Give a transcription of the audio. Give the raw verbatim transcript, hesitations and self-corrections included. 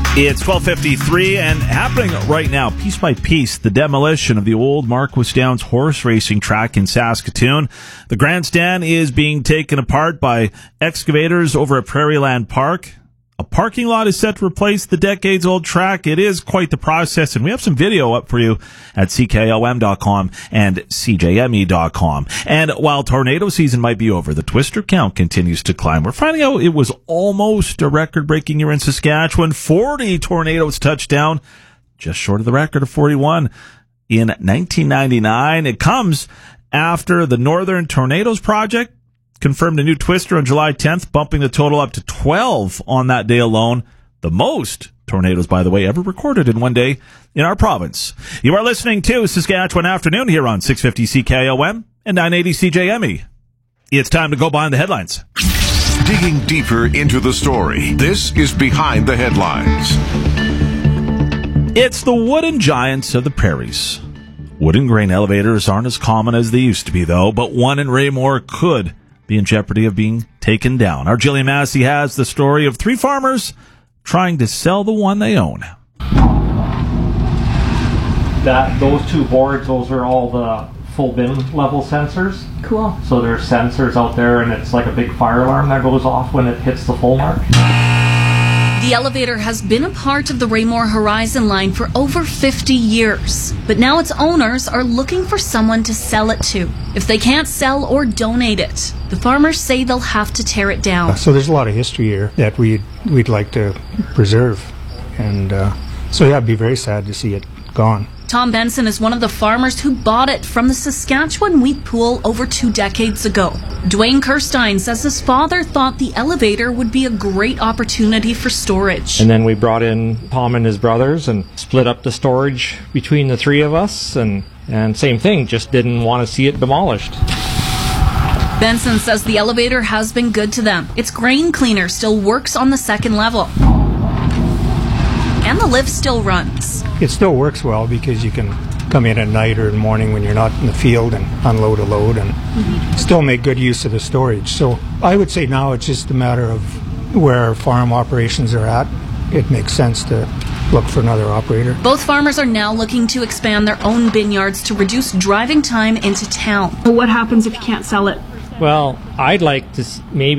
It's twelve fifty-three and happening right now, piece by piece, the demolition of the old Marquis Downs horse racing track in Saskatoon. The grandstand is being taken apart by excavators over at Prairieland Park. A parking lot is set to replace the decades-old track. It is quite the process, and we have some video up for you at C K O M dot com and C J M E dot com. And while tornado season might be over, the twister count continues to climb. We're finding out it was almost a record-breaking year in Saskatchewan. forty tornadoes touched down, just short of the record of forty-one in nineteen ninety-nine. It comes after the Northern Tornadoes Project confirmed a new twister on July tenth, bumping the total up to twelve on that day alone. The most tornadoes, by the way, ever recorded in one day in our province. You are listening to Saskatchewan Afternoon here on six fifty C K O M and nine eighty C J M E. It's time to go behind the headlines. Digging deeper into the story, this is Behind the Headlines. It's the wooden giants of the prairies. Wooden grain elevators aren't as common as they used to be, though, but one in Raymore could be in jeopardy of being taken down. Our Jillian Massey has the story of three farmers trying to sell the one they own. That those two boards, those are all the full bin level sensors. Cool. So there's sensors out there, and it's like a big fire alarm that goes off when it hits the full mark. The elevator has been a part of the Raymore Horizon line for over fifty years, but now its owners are looking for someone to sell it to. If they can't sell or donate it, the farmers say they'll have to tear it down. So there's a lot of history here that we'd, we'd like to preserve, and uh, so yeah, I'd be very sad to see it gone. Tom Benson is one of the farmers who bought it from the Saskatchewan Wheat Pool over two decades ago. Dwayne Kirstein says his father thought the elevator would be a great opportunity for storage. And then we brought in Tom and his brothers and split up the storage between the three of us, and, and same thing, just didn't want to see it demolished. Benson says the elevator has been good to them. Its grain cleaner still works on the second level, and the lift still runs. It still works well because you can come in at night or in the morning when you're not in the field and unload a load and mm-hmm. still make good use of the storage. So I would say now it's just a matter of where our farm operations are at. It makes sense to look for another operator. Both farmers are now looking to expand their own vineyards to reduce driving time into town. What happens if you can't sell it? Well, I'd like to maybe